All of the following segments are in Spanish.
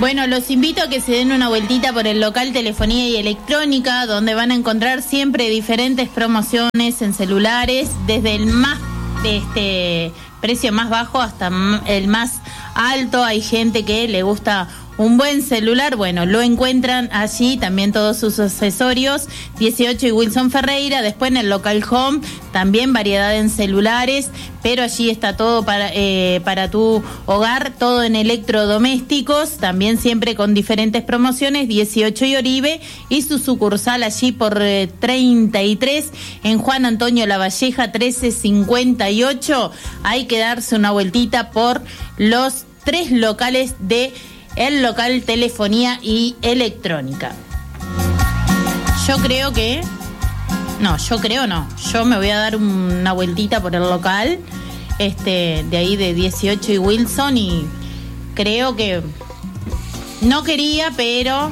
Bueno, los invito a que se den una vueltita por el local Telefonía y Electrónica, donde van a encontrar siempre diferentes promociones en celulares, desde el más precio más bajo hasta el más alto. Hay gente que le gusta un buen celular, bueno, lo encuentran allí, también todos sus accesorios, 18 y Wilson Ferreira. Después en el local Home, también variedad en celulares, pero allí está todo para tu hogar, todo en electrodomésticos, también siempre con diferentes promociones, 18 y Oribe, y su sucursal allí por 33, en Juan Antonio Lavalleja 1358. Hay que darse una vueltita por los 3 locales de el local Telefonía y Electrónica. Yo me voy a dar una vueltita por el local de ahí de 18 y Wilson, y creo que no quería, pero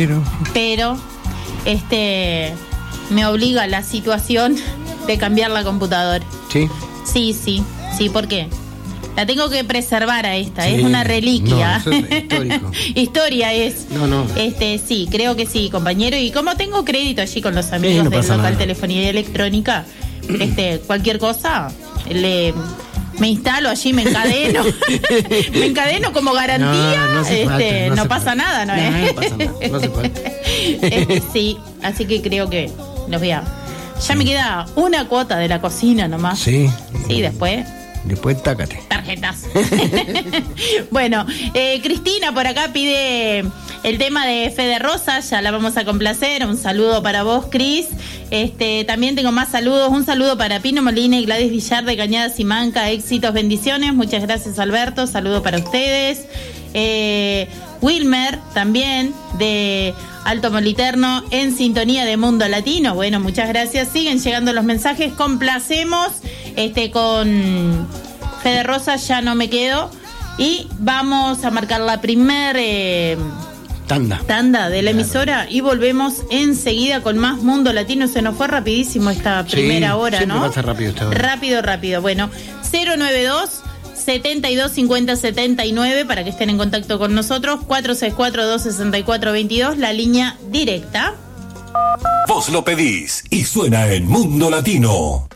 me obliga la situación de cambiar la computadora. Sí, ¿por qué? La tengo que preservar a esta, sí, es una reliquia. No, eso es histórico. Historia es. No. Sí, creo que sí, compañero. Y como tengo crédito allí con los amigos del local Telefonía y Electrónica, cualquier cosa, me instalo allí, me encadeno. Me encadeno como garantía. No pasa nada, ¿no? No pasa nada, no hace falta. Sí, así que creo que los voy a... Ya me queda una cuota de la cocina nomás. Sí. Sí, después tácate. Tarjetas. Bueno, Cristina por acá pide el tema de Fede Rosa, ya la vamos a complacer. Un saludo para vos, Cris. También tengo más saludos. Un saludo para Pino Molina y Gladys Villar de Cañadas y Manca. Éxitos, bendiciones. Muchas gracias, Alberto. Saludo para ustedes. Wilmer también de Alto Moliterno, en sintonía de Mundo Latino. Bueno, muchas gracias. Siguen llegando los mensajes. Complacemos con Fede Rosa, ya no me quedo. Y vamos a marcar la primer tanda de la emisora y volvemos enseguida con más Mundo Latino. Se nos fue rapidísimo esta primera hora, ¿no? Pasa rápido esta hora. Rápido. Bueno, 092 72 50 79 para que estén en contacto con nosotros. 464-264-22, la línea directa. Vos lo pedís y suena en Mundo Latino.